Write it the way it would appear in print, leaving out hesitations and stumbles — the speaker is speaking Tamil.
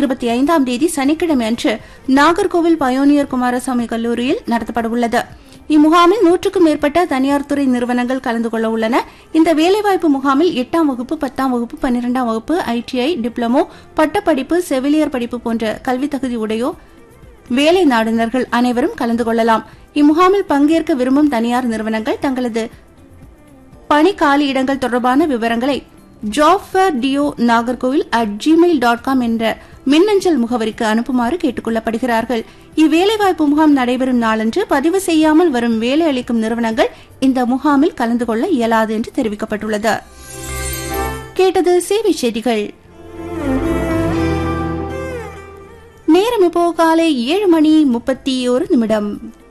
25ஆம் தேதி சனிக்கிழமை அன்று நாகர்கோவில் பயோனியர் குமாரசாமி கல்லூரியில் நடத்தப்படவுள்ளது. இம்முகாமில் 100க்கும் மேற்பட்ட தனியார் துறை நிறுவனங்கள் கலந்து கொள்ள உள்ளன. இந்த வேலைவாய்ப்பு முகாமில் 8ஆம் வகுப்பு, 10ஆம் வகுப்பு, 12ஆம் வகுப்பு, ITI, டிப்ளமோ, பட்டப்படிப்பு, செவிலியர் படிப்பு போன்ற கல்வி தகுதி உடையோர், வேலை நாடுனர்கள் அனைவரும் கலந்து கொள்ளலாம். இம்முகாமில் பங்கேற்க விரும்பும் தனியார் நிறுவனங்கள் தங்களது பணி காலி இடங்கள் தொடர்பான விவரங்களை jobfairdio@gmail.com என்ற மின்னஞ்சல் முகவரிக்கு அனுப்புமாறு கேட்டுக் கொள்ளப்படுகிறார்கள். இவ்வேலைவாய்ப்பு முகாம் நடைபெறும் நாளன்று பதிவு செய்யாமல் வரும் வேலை அளிக்கும் நிறுவனங்கள் இந்த முகாமில் கலந்து கொள்ள இயலாது என்று தெரிவிக்கப்பட்டுள்ளது. கேட்டது சேவை செய்திகள். நேரம் இப்போ காலை 7:31